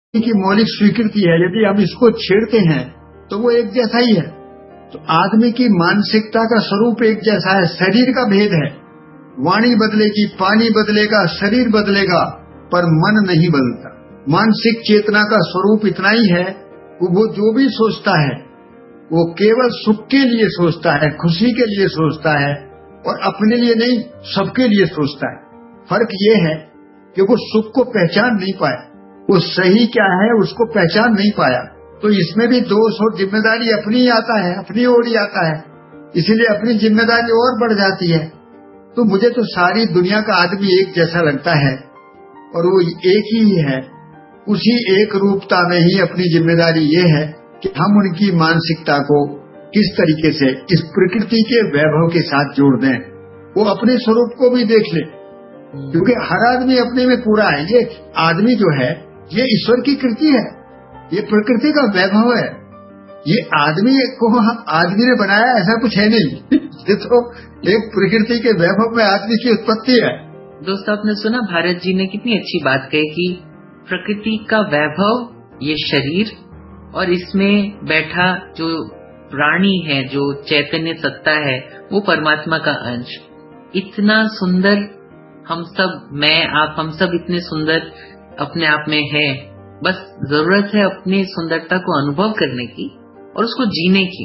की मौलिक स्वीकृति है, यदि हम इसको छेड़ते हैं तो वो एक जैसा ही है। तो आदमी की मानसिकता का स्वरूप एक जैसा है, शरीर का भेद है। वाणी बदलेगी, पानी बदलेगा, शरीर बदलेगा, पर मन नहीं बदलता। मानसिक चेतना का स्वरूप इतना ही है, वो जो भी सोचता है वो केवल सुख के लिए सोचता है, खुशी के लिए सोचता है, और अपने लिए नहीं, सबके लिए सोचता है। फर्क ये है कि वो सुख को पहचान नहीं पाया, वो सही क्या है उसको पहचान नहीं पाया। तो इसमें भी दोष और जिम्मेदारी अपनी आता है, अपनी ओर ही आता है, इसीलिए अपनी जिम्मेदारी और बढ़ जाती है। तो मुझे तो सारी दुनिया का आदमी एक जैसा लगता है, और वो एक ही है। उसी एक रूपता में ही अपनी जिम्मेदारी ये है कि हम उनकी मानसिकता को किस तरीके से इस प्रकृति के वैभव के साथ जोड़ दें, वो अपने स्वरूप को भी देख ले, क्योंकि हर आदमी अपने में पूरा है। ये आदमी जो है ये ईश्वर की कृति है, ये प्रकृति का वैभव है। ये आदमी को आदमी ने बनाया ऐसा कुछ है नहीं ये तो एक प्रकृति के वैभव में आदमी की उत्पत्ति है। दोस्तों, आपने सुना भारत जी ने कितनी अच्छी बात कही कि प्रकृति का वैभव ये शरीर, और इसमें बैठा जो प्राणी है, जो चैतन्य सत्ता है, वो परमात्मा का अंश। इतना सुंदर हम सब, मैं आप, हम सब इतने सुंदर अपने आप में है। बस जरूरत है अपनी सुंदरता को अनुभव करने की और उसको जीने की।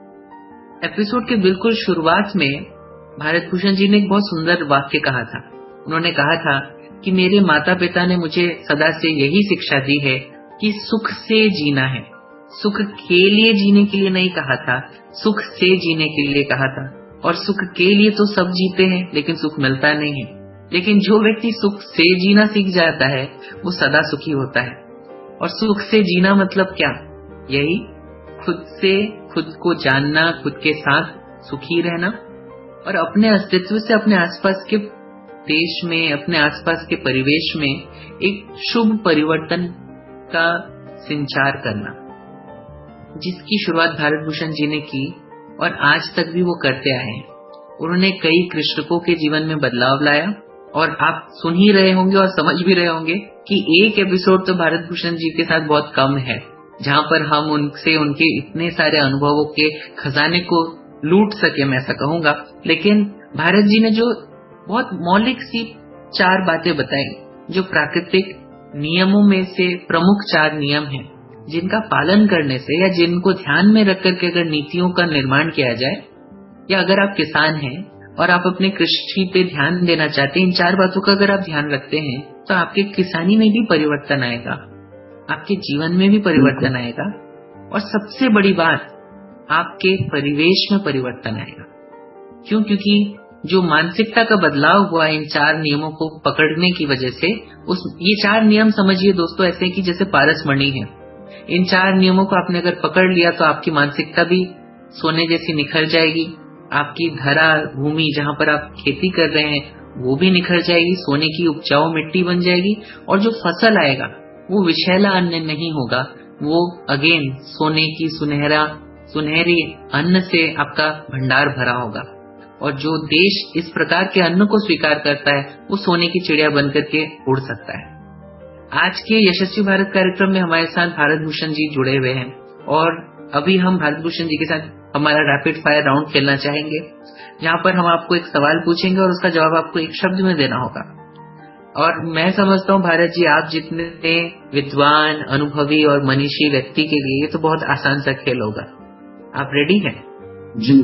एपिसोड के बिल्कुल शुरुआत में भारत भूषण जी ने एक बहुत सुंदर वाक्य कहा था। उन्होंने कहा था कि मेरे माता पिता ने मुझे सदा से यही शिक्षा दी है कि सुख से जीना है। सुख के लिए जीने के लिए नहीं कहा था, सुख से जीने के लिए कहा था। और सुख के लिए तो सब जीते हैं, लेकिन सुख मिलता नहीं है। लेकिन जो व्यक्ति सुख से जीना सीख जाता है वो सदा सुखी होता है। और सुख से जीना मतलब क्या? यही खुद से खुद को जानना, खुद के साथ सुखी रहना, और अपने अस्तित्व से अपने आसपास के देश में, अपने आसपास के परिवेश में एक शुभ परिवर्तन का संचार करना, जिसकी शुरुआत भारत भूषण जी ने की और आज तक भी वो करते आए हैं। उन्होंने कई कृषकों के जीवन में बदलाव लाया, और आप सुन ही रहे होंगे और समझ भी रहे होंगे कि एक एपिसोड तो भारत भूषण जी के साथ बहुत कम है जहां पर हम उनसे उनके इतने सारे अनुभवों के खजाने को लूट सके, मैं ऐसा कहूंगा। लेकिन भारत जी ने जो बहुत मौलिक सी 4 बातें बताई, जो प्राकृतिक नियमों में से प्रमुख 4 नियम हैं, जिनका पालन करने से या जिनको ध्यान में रख करके अगर नीतियों का निर्माण किया जाए, या अगर आप किसान हैं और आप अपने कृषि पे ध्यान देना चाहते हैं, इन 4 बातों का अगर आप ध्यान रखते हैं तो आपके किसानी में भी परिवर्तन आएगा, आपके जीवन में भी परिवर्तन आएगा, और सबसे बड़ी बात, आपके परिवेश में परिवर्तन आएगा। क्यों? क्योंकि जो मानसिकता का बदलाव हुआ इन 4 नियमों को पकड़ने की वजह से, ये 4 नियम समझिए दोस्तों ऐसे कि जैसे पारसमणि है। इन 4 नियमों को आपने अगर पकड़ लिया तो आपकी मानसिकता भी सोने जैसी निखर जाएगी। आपकी धरा भूमि जहां पर आप खेती कर रहे हैं वो भी निखर जाएगी, सोने की उपजाऊ मिट्टी बन जाएगी, और जो फसल आएगा वो विषैला अन्न नहीं होगा, वो अगेन सोने की सुनहरी अन्न से आपका भंडार भरा होगा। और जो देश इस प्रकार के अन्न को स्वीकार करता है वो सोने की चिड़िया बनकर के उड़ सकता है। आज के यशस्वी भारत कार्यक्रम में हमारे साथ भारत भूषण जी जुड़े हुए हैं, और अभी हम भारत भूषण जी के साथ हमारा रैपिड फायर राउंड खेलना चाहेंगे, जहां पर हम आपको एक सवाल पूछेंगे और उसका जवाब आपको एक शब्द में देना होगा। और मैं समझता हूँ भारत जी, आप जितने विद्वान, अनुभवी और मनीषी व्यक्ति के लिए ये तो बहुत आसान सा खेल होगा। आप रेडी हैं? जी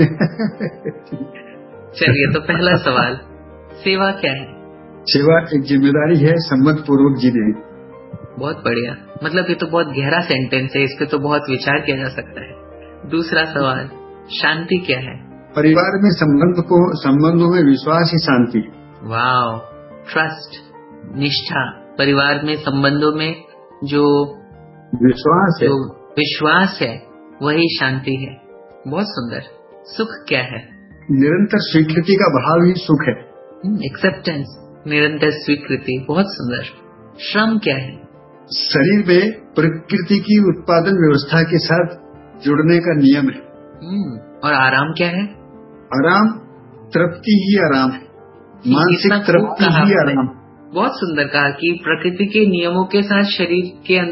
चलिए, तो पहला सवाल, सेवा क्या है? सेवा एक जिम्मेदारी है, सम्मत पूर्वक जीने। बहुत बढ़िया, मतलब ये तो बहुत गहरा सेंटेंस है, इस पे तो बहुत विचार किया जा सकता है। दूसरा सवाल, शांति क्या है? परिवार में संबंधों में विश्वास ही शांति। वाव, ट्रस्ट, निष्ठा, परिवार में संबंधों में जो विश्वास है वही शांति है। बहुत सुंदर। सुख क्या है? निरंतर स्वीकृति का भाव ही सुख है। एक्सेप्टेंस, निरंतर स्वीकृति, बहुत सुंदर। श्रम क्या है? शरीर में प्रकृति की उत्पादन व्यवस्था के साथ जुड़ने का नियम है। और आराम क्या है? आराम तृप्ति ही आराम है, मानसिक तृप्ति ही आराम। बहुत सुंदर कहा कि प्रकृति के नियमों के साथ शरीर के